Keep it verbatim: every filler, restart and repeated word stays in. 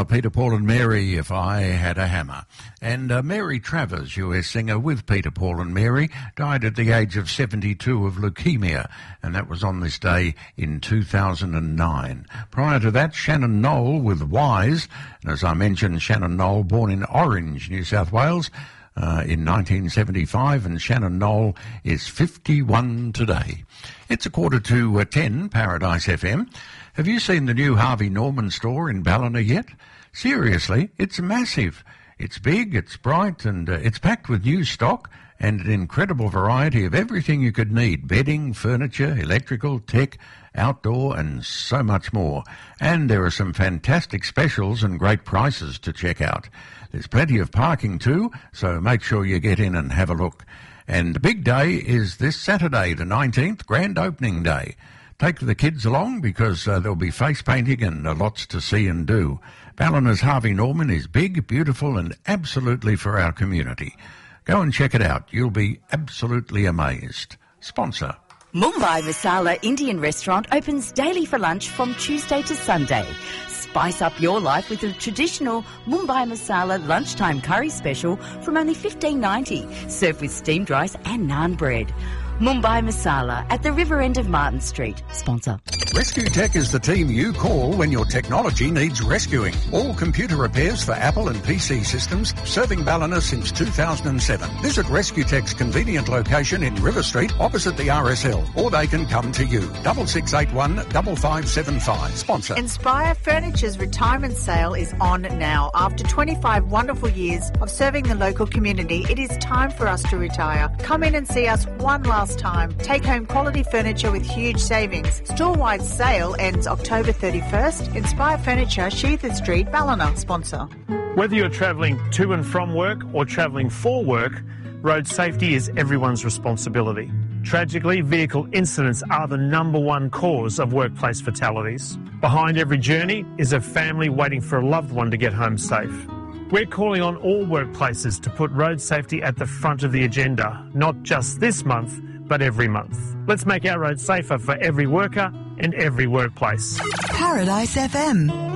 Peter, Paul and Mary, If I Had a Hammer. And uh, Mary Travers, U S singer with Peter, Paul and Mary, died at the age of seventy-two of leukemia, and that was on this day in two thousand nine. Prior to that, Shannon Noll with Wise, and as I mentioned, Shannon Noll, born in Orange, New South Wales, Uh, in nineteen seventy-five, and Shannon Noll is fifty-one today. It's a quarter to uh, ten, Paradise F M. Have you seen the new Harvey Norman store in Ballina yet? Seriously, it's massive. It's big, it's bright, and uh, it's packed with new stock and an incredible variety of everything you could need. Bedding, furniture, electrical, tech, outdoor, and so much more. And there are some fantastic specials and great prices to check out. There's plenty of parking too, so make sure you get in and have a look. And the big day is this Saturday, the nineteenth, grand opening day. Take the kids along because uh, there'll be face painting and uh, lots to see and do. Ballina's Harvey Norman is big, beautiful, and absolutely for our community. Go and check it out. You'll be absolutely amazed. Sponsor. Mumbai Masala Indian Restaurant opens daily for lunch from Tuesday to Sunday. Spice up your life with a traditional Mumbai Masala lunchtime curry special from only fifteen ninety, served with steamed rice and naan bread. Mumbai Masala at the river end of Martin Street. Sponsor. Rescue Tech is the team you call when your technology needs rescuing. All computer repairs for Apple and P C systems, serving Ballina since two thousand seven. Visit Rescue Tech's convenient location in River Street, opposite the R S L, or they can come to you. Double six eight one five five seven five. Sponsor. Inspire Furniture's retirement sale is on now. After twenty-five wonderful years of serving the local community, it is time for us to retire. Come in and see us one last time. Take home quality furniture with huge savings. Store-wide sale ends October thirty-first. Inspire Furniture, Sheether Street, Ballina. Sponsor. Whether you're travelling to and from work or travelling for work, road safety is everyone's responsibility. Tragically, vehicle incidents are the number one cause of workplace fatalities. Behind every journey is a family waiting for a loved one to get home safe. We're calling on all workplaces to put road safety at the front of the agenda, not just this month, but every month. Let's make our roads safer for every worker and every workplace. Paradise F M.